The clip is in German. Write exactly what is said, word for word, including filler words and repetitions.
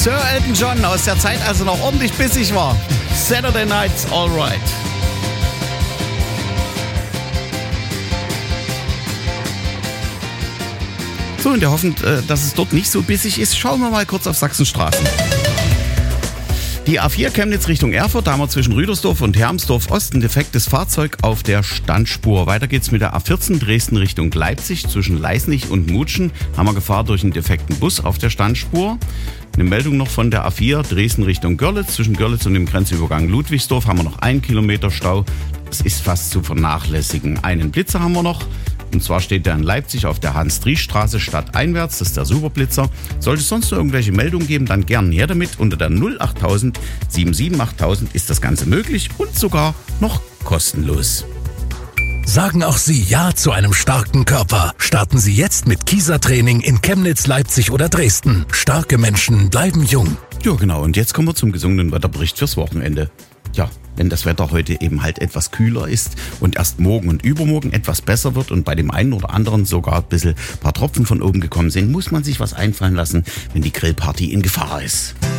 Sir Elton John aus der Zeit, als er noch ordentlich bissig war. Saturday Night's Alright. So, in der Hoffnung, dass es dort nicht so bissig ist, schauen wir mal kurz auf Sachsenstraßen. Die A vier Chemnitz Richtung Erfurt, da haben wir zwischen Rüdersdorf und Hermsdorf Ost ein defektes Fahrzeug auf der Standspur. Weiter geht's mit der A vierzehn Dresden Richtung Leipzig, zwischen Leisnig und Mutschen haben wir Gefahr durch einen defekten Bus auf der Standspur. Eine Meldung noch von der A vier Dresden Richtung Görlitz, zwischen Görlitz und dem Grenzübergang Ludwigsdorf haben wir noch einen Kilometer Stau. Das ist fast zu vernachlässigen. Einen Blitzer haben wir noch. Und zwar steht der in Leipzig auf der Hans-Dries-Straße stadteinwärts, das ist der Superblitzer. Sollte es sonst noch irgendwelche Meldungen geben, dann gern her damit. Unter der null acht null null sieben sieben acht null null null ist das Ganze möglich und sogar noch kostenlos. Sagen auch Sie Ja zu einem starken Körper. Starten Sie jetzt mit Kieser-Training in Chemnitz, Leipzig oder Dresden. Starke Menschen bleiben jung. Ja genau, und jetzt kommen wir zum gesungenen Wetterbericht fürs Wochenende. Ja, wenn das Wetter heute eben halt etwas kühler ist und erst morgen und übermorgen etwas besser wird und bei dem einen oder anderen sogar ein bisschen ein paar Tropfen von oben gekommen sind, muss man sich was einfallen lassen, wenn die Grillparty in Gefahr ist.